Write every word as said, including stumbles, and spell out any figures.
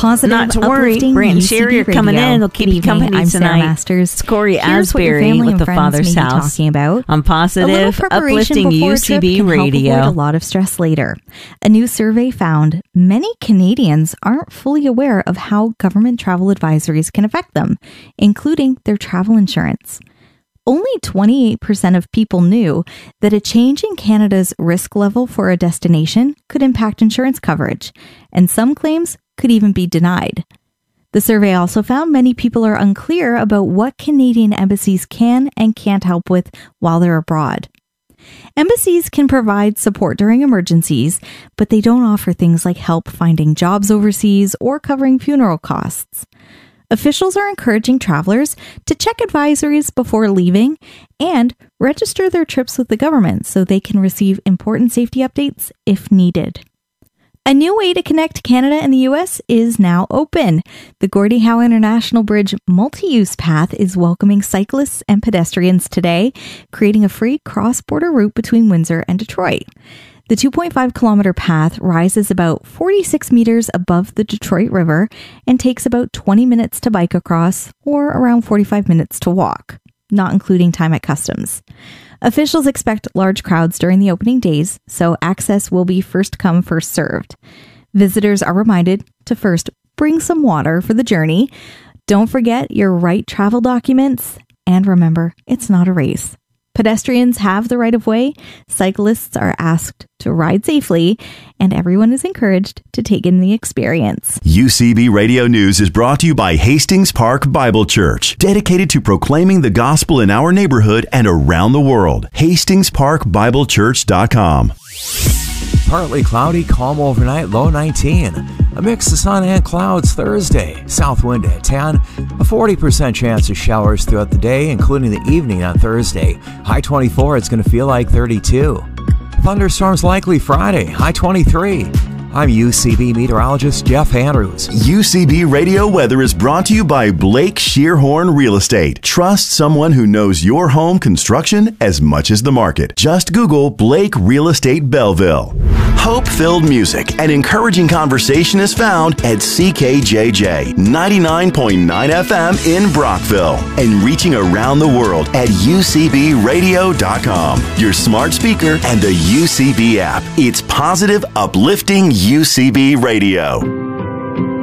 Positive, Not to worry. Brant and Sherry are coming in. They'll keep you company I'm tonight. Sarah Masters. It's Corey Here's what your Asbury family with and the friends Father's may be House talking about. on Positive, A little preparation uplifting before a U C trip B can Radio. help avoid a lot of stress later. A new survey found many Canadians aren't fully aware of how government travel advisories can affect them, including their travel insurance. Only twenty-eight percent of people knew that a change in Canada's risk level for a destination could impact insurance coverage, and some claims could even be denied. The survey also found many people are unclear about what Canadian embassies can and can't help with while they're abroad. Embassies can provide support during emergencies, but they don't offer things like help finding jobs overseas or covering funeral costs. Officials are encouraging travelers to check advisories before leaving and register their trips with the government so they can receive important safety updates if needed. A new way to connect Canada and the U S is now open. The Gordie Howe International Bridge multi-use path is welcoming cyclists and pedestrians today, creating a free cross-border route between Windsor and Detroit. The two point five kilometer path rises about forty-six meters above the Detroit River and takes about twenty minutes to bike across or around forty-five minutes to walk, not including time at customs. Officials expect large crowds during the opening days, so access will be first come, first served. Visitors are reminded to first bring some water for the journey. Don't forget your right travel documents, and remember, it's not a race. Pedestrians have the right of way, cyclists are asked to ride safely, and everyone is encouraged to take in the experience. U C B Radio News is brought to you by Hastings Park Bible Church, dedicated to proclaiming the gospel in our neighborhood and around the world. Hastings Park Bible Church dot com. Partly cloudy, calm overnight, low nineteen. A mix of sun and clouds Thursday. South wind at ten. A forty percent chance of showers throughout the day, including the evening on Thursday. High twenty-four, it's going to feel like thirty-two. Thunderstorms likely Friday. High twenty-three. I'm U C B meteorologist Jeff Andrews. U C B Radio Weather is brought to you by Blake Shearhorn Real Estate. Trust someone who knows your home construction as much as the market. Just Google Blake Real Estate Belleville. Hope-filled music and encouraging conversation is found at C K J J ninety-nine point nine F M in Brockville and reaching around the world at U C B radio dot com. Your smart speaker and the U C B app. It's positive, uplifting U C B Radio.